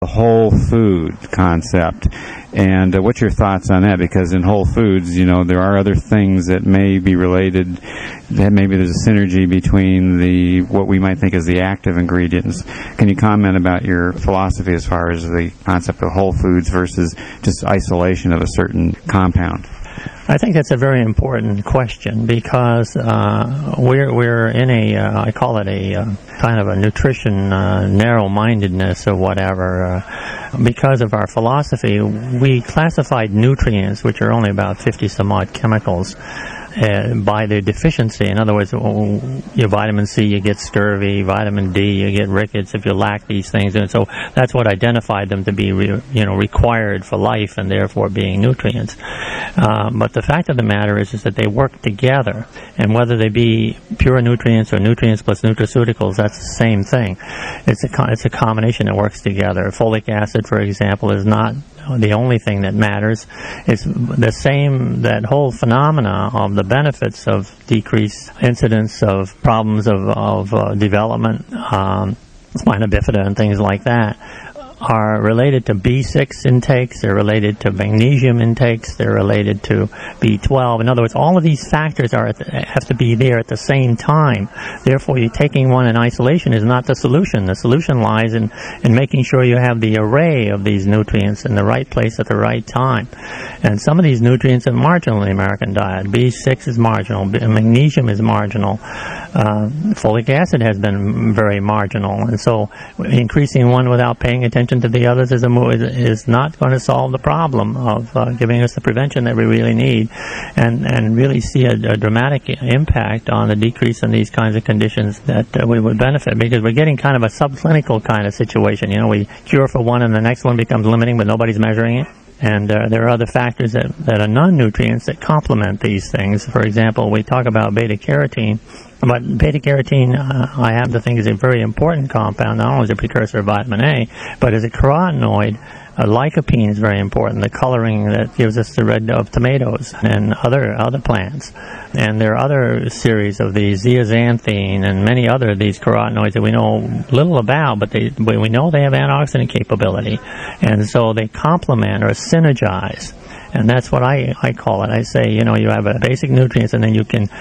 the whole food concept. And what's your thoughts on that? Because in whole foods, there are other things that may be related, that maybe there's a synergy between what we might think is the active ingredients. Can you comment about your philosophy as far as the concept of whole foods versus just isolation of a certain compound? I think that's a very important question because we're in I call it a kind of a nutrition narrow-mindedness or whatever. Because of our philosophy, we classified nutrients, which are only about 50-some-odd chemicals, by their deficiency. In other words, your vitamin C, you get scurvy; vitamin D, you get rickets if you lack these things. And so that's what identified them to be, required for life and therefore being nutrients. But the fact of the matter is that they work together, and whether they be pure nutrients or nutrients plus nutraceuticals, that's the same thing. It's a combination that works together. Folic acid, for example, is not the only thing that matters. It's the same, that whole phenomena of the benefits of decreased incidence of problems of development, spina bifida and things like that, are related to B6 intakes, they're related to magnesium intakes, they're related to B12. In other words, all of these factors have to be there at the same time. Therefore, you taking one in isolation is not the solution. The solution lies in making sure you have the array of these nutrients in the right place at the right time. And some of these nutrients are marginal in the American diet. B6 is marginal, magnesium is marginal, folic acid has been very marginal, and so increasing one without paying attention to the others is not going to solve the problem of giving us the prevention that we really need, and really see a dramatic impact on the decrease in these kinds of conditions that we would benefit, because we're getting kind of a subclinical kind of situation. We cure for one and the next one becomes limiting, but nobody's measuring it. And there are other factors that are non-nutrients that complement these things. For example, we talk about beta-carotene, but beta-carotene I happen to think is a very important compound, not only as a precursor of vitamin A, but as a carotenoid. Lycopene is very important, the coloring that gives us the red of tomatoes and other plants. And there are other series of these, zeaxanthine and many other of these carotenoids that we know little about, but we know they have antioxidant capability. And so they complement or synergize. And that's what I call it. I say, you have a basic nutrients, and then you can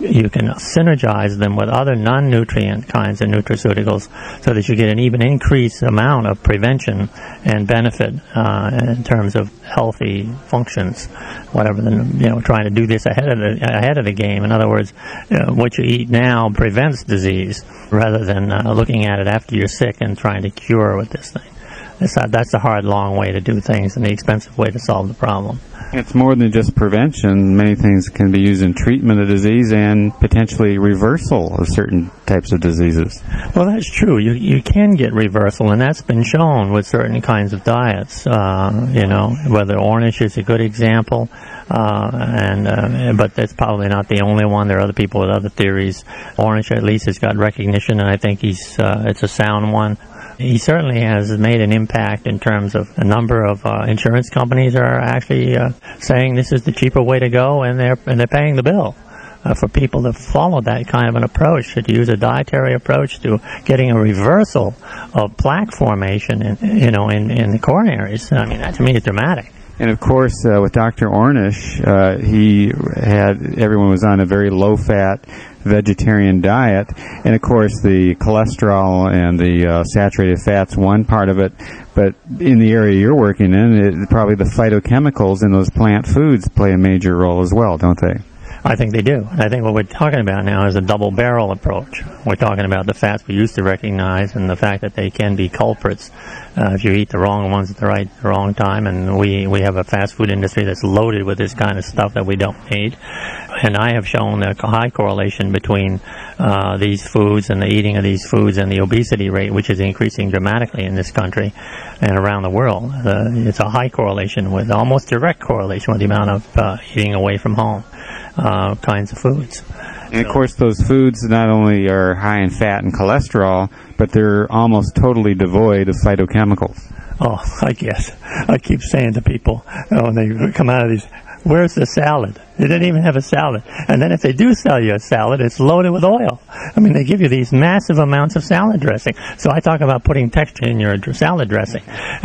synergize them with other non-nutrient kinds of nutraceuticals, so that you get an even increased amount of prevention and benefit in terms of healthy functions. Whatever trying to do this ahead of the game. In other words, what you eat now prevents disease, rather than looking at it after you're sick and trying to cure with this thing. That's a hard, long way to do things, and the expensive way to solve the problem. It's more than just prevention. Many things can be used in treatment of disease and potentially reversal of certain types of diseases. Well, that's true. You can get reversal, and that's been shown with certain kinds of diets. Whether Ornish is a good example, but that's probably not the only one. There are other people with other theories. Ornish, at least, has got recognition, and I think it's a sound one. He certainly has made an impact in terms of a number of insurance companies are actually saying this is the cheaper way to go, and they're paying the bill for people to follow that kind of an approach, to use a dietary approach to getting a reversal of plaque formation in the coronaries. I mean, that to me is dramatic. And of course, with Dr. Ornish, everyone was on a very low-fat vegetarian diet, and of course the cholesterol and the saturated fats, one part of it, but in the area you're working in, probably the phytochemicals in those plant foods play a major role as well, don't they? I think they do. I think what we're talking about now is a double-barrel approach. We're talking about the fats we used to recognize and the fact that they can be culprits if you eat the wrong ones at the wrong time. And we have a fast food industry that's loaded with this kind of stuff that we don't need. And I have shown a high correlation between these foods and the eating of these foods and the obesity rate, which is increasing dramatically in this country and around the world. It's a high correlation, with almost direct correlation with the amount of eating away from home. Kinds of foods. And of course those foods not only are high in fat and cholesterol, but they're almost totally devoid of phytochemicals. Oh, I guess. I keep saying to people when they come out of these Where's the salad? They didn't even have a salad. And then if they do sell you a salad, it's loaded with oil. I mean, they give you these massive amounts of salad dressing. So I talk about putting texture in your salad dressing.